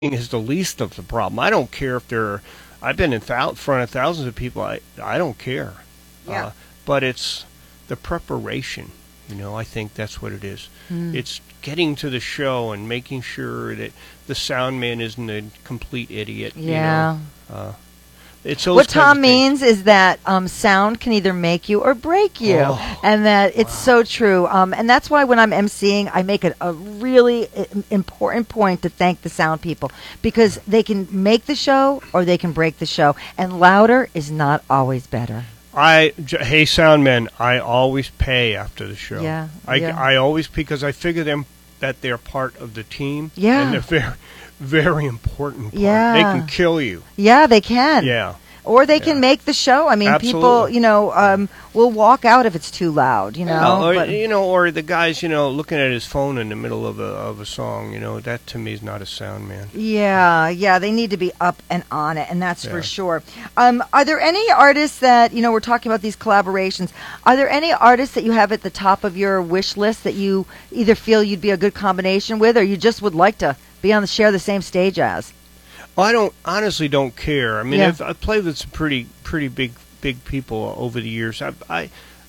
is the least of the problem. I don't care if they're. I've been in front of thousands of people. I don't care. Yeah. But it's the preparation. I think that's what it is. It's getting to the show and making sure that the sound man isn't a complete idiot. Yeah. It's those what kinds Tom of things. means is that sound can either make you or break you, and that it's so true. And that's why when I'm emceeing, I make it a really important point to thank the sound people, because they can make the show or they can break the show, and louder is not always better. Hey, sound men, I always pay after the show. Yeah, I always, because I figure that they're part of the team. Yeah. And they're very, very important part. Yeah. They can kill you. Yeah, they can. Yeah. Or they can make the show. I mean, Absolutely. people, will walk out if it's too loud, or the guy's, looking at his phone in the middle of a song, that to me is not a sound man. Yeah, they need to be up and on it, and that's for sure. Are there any artists that, we're talking about these collaborations, are there any artists that you have at the top of your wish list that you either feel you'd be a good combination with, or you just would like to share the same stage as? I honestly don't care. I mean, I've played with some pretty big people over the years. I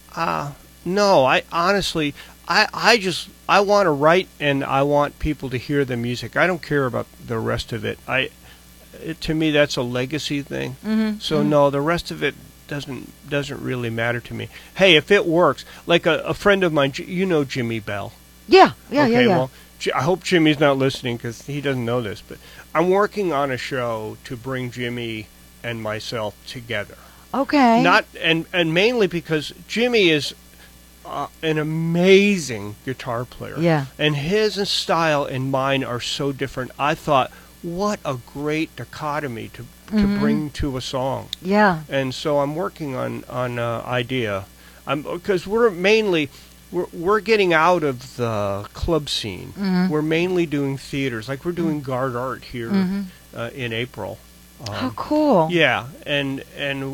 honestly want to write, and I want people to hear the music. I don't care about the rest of it. To me, that's a legacy thing. Mm-hmm. So no, the rest of it doesn't really matter to me. Hey, if it works, like a friend of mine, Jimmy Bell. Yeah. Well, I hope Jimmy's not listening because he doesn't know this, but I'm working on a show to bring Jimmy and myself together. Okay. And mainly because Jimmy is an amazing guitar player. Yeah. And his style and mine are so different. I thought, what a great dichotomy to bring to a song. Yeah. And so I'm working on idea. Because we're getting out of the club scene. Mm-hmm. We're mainly doing theaters, like we're doing Guard Art here in April. How cool! Yeah, and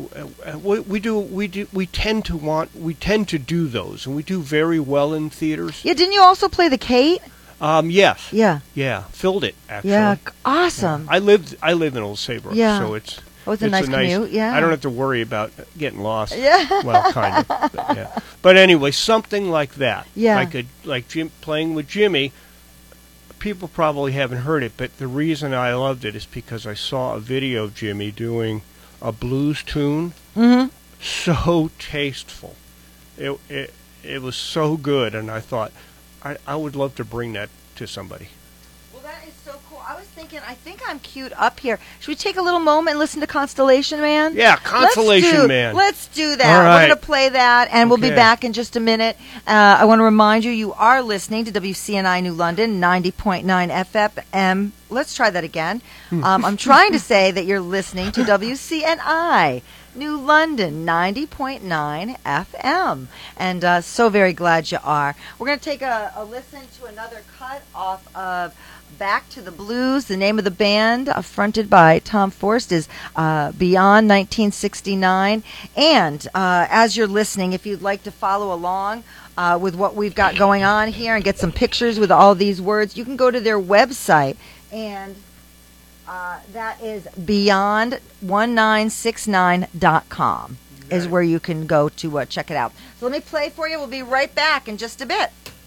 we tend to do those, and we do very well in theaters. Yeah, didn't you also play the Kate? Yes. Yeah. Filled it actually. Yeah, awesome. Yeah. I live in Old Saybrook, Yeah. so it's. Oh, it's a nice commute, yeah. I don't have to worry about getting lost. Yeah. Well, kind of. But, yeah. But anyway, something like that. Yeah. Like playing with Jimmy. People probably haven't heard it, but the reason I loved it is because I saw a video of Jimmy doing a blues tune. Mm-hmm. So tasteful. It was so good, and I thought I would love to bring that to somebody. Well, that is so cool. I was thinking, I think I'm queued up here. Should we take a little moment and listen to Constellation Man? Yeah, Constellation Man. Let's do that. All right. We're going to play that, and we'll be back in just a minute. I want to remind you are listening to WCNI New London, 90.9 FM. Let's try that again. I'm trying to say that you're listening to WCNI New London, 90.9 FM. And so very glad you are. We're going to take a listen to another cut off of Back to the Blues. The name of the band, fronted by Tom Forst, is Beyond 1969. And as you're listening, if you'd like to follow along with what we've got going on here and get some pictures with all these words, you can go to their website, and that is beyond1969.com is where you can go to check it out. So let me play for you. We'll be right back in just a bit.